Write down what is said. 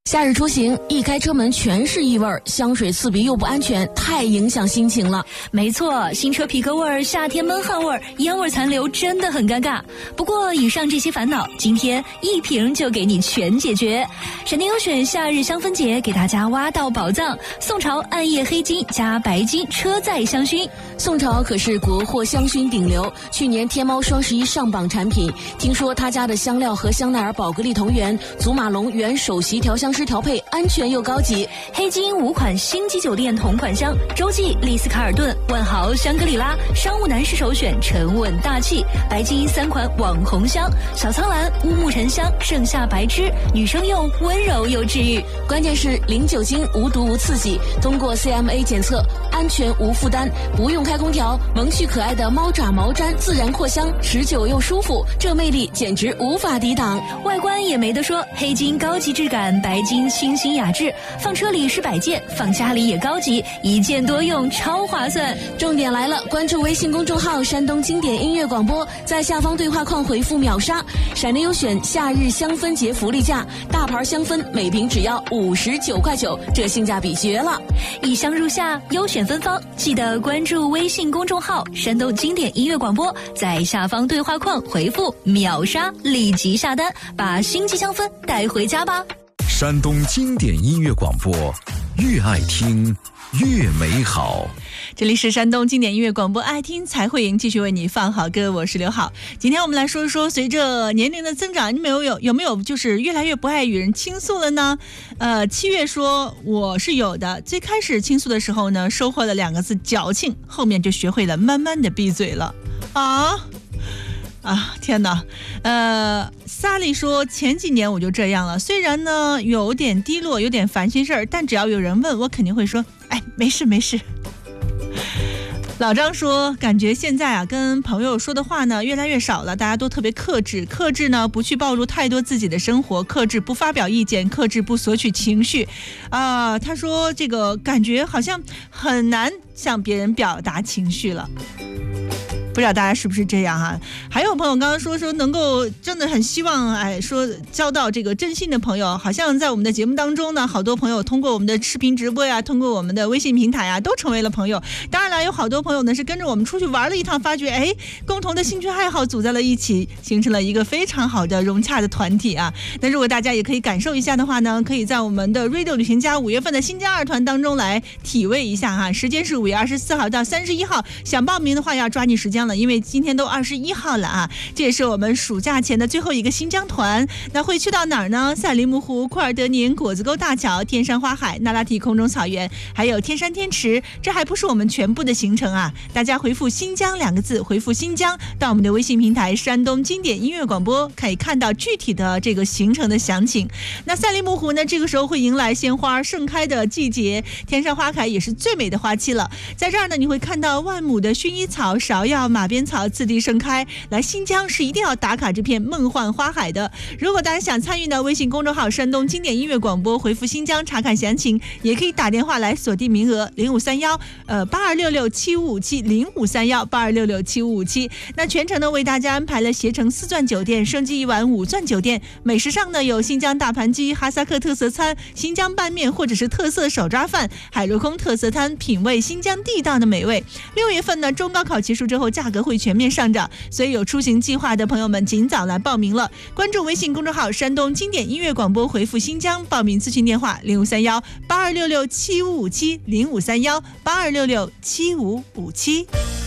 夏日出行，一开车门全是异味，香水刺鼻又不安全，太影响心情了。 没错，新车皮革味、夏天闷汗味、烟味残留，真的很尴尬。不过以上这些烦恼，今天一瓶就给你全解决。闪电优选夏日香氛节给大家挖到宝藏，宋朝暗夜黑金加白金车载香薰。 宋朝可是国货香薰顶流，去年天猫双11上榜产品。听说他家的香料和香奈儿宝格丽同源，祖马龙原首席调香师调配，安全又高级。 黑金5款星级酒店同款香，洲际、丽思卡尔顿、万豪、香格里拉，商务男士首选，沉稳大气。白金3款网红香，小苍兰、乌木沉香、盛夏白芝，女生用温柔又治愈。 关键是零酒精、无毒无刺激，通过 CMA 检测，安全无负担，不用开空调，萌趣可爱的猫爪毛毡自然扩香，持久又舒服，这魅力简直无法抵挡。 外观也没得说，黑金高级质感，白金清新雅致，放车里是摆件，放家里也高级，一件多用，超划算。 重点来了，关注微信公众号山东经典音乐广播，在下方对话框回复秒杀，闪电优选夏日香氛节福利价，大牌香氛每瓶只要59块9，这性价比绝了。 一香入夏，优选芬芳，记得关注微信公众号山东经典音乐广播，在下方对话框回复秒杀，立即下单，把星级香氛带回家吧。 山东经典音乐广播，越爱听越美好。 这里是山东经典音乐广播，爱听才会赢，继续为你放好歌，我是刘好。今天我们来说一说，随着年龄的增长，你有没有就是越来越不爱与人倾诉了呢？7月说我是有的，最开始倾诉的时候呢，收获了2个字矫情，后面就学会了慢慢的闭嘴了。天哪萨莉说前几年我就这样了，虽然呢有点低落，有点烦心事儿，但只要有人问我肯定会说没事没事。老张说感觉现在跟朋友说的话呢越来越少了，大家都特别克制呢，不去暴露太多自己的生活，克制不发表意见，克制不索取情绪他说这个感觉好像很难向别人表达情绪了，不知道大家是不是这样还有朋友刚刚说能够真的很希望说交到这个真心的朋友，好像在我们的节目当中呢，好多朋友通过我们的视频直播通过我们的微信平台都成为了朋友。当然了，有好多朋友呢是跟着我们出去玩了一趟，发觉共同的兴趣爱好组在了一起，形成了一个非常好的融洽的团体那如果大家也可以感受一下的话呢，可以在我们的 Radio 旅行家5月份的新疆2团当中来体味一下时间是5月24号到31号，想报名的话要抓紧时间了，因为今天都21号了这也是我们暑假前的最后一个新疆团。那会去到哪儿呢？赛里木湖、库尔德宁、果子沟大桥、天山花海、那拉提空中草原，还有天山天池。这还不是我们全部的行程大家回复新疆2个字，回复新疆到我们的微信平台山东经典音乐广播，可以看到具体的这个行程的详情。那赛里木湖呢，这个时候会迎来鲜花盛开的季节，天山花海也是最美的花期了。在这儿呢，你会看到万亩的薰衣草、芍药、马鞭草次第盛开，来新疆是一定要打卡这片梦幻花海的。如果大家想参与呢，微信公众号山东经典音乐广播回复新疆查看详情，也可以打电话来锁定名额053182667557053182667557。那全程呢为大家安排了携程4钻酒店，升级1晚5钻酒店。美食上呢有新疆大盘鸡、哈萨克特色餐、新疆拌面或者是特色手抓饭、海陆空特色摊，品味新疆地道的美味。6月份呢中高考结束之后价格会全面上涨，所以有出行计划的朋友们尽早来报名了。关注微信公众号山东经典音乐广播，回复新疆报名咨询电话053182667557053182667557。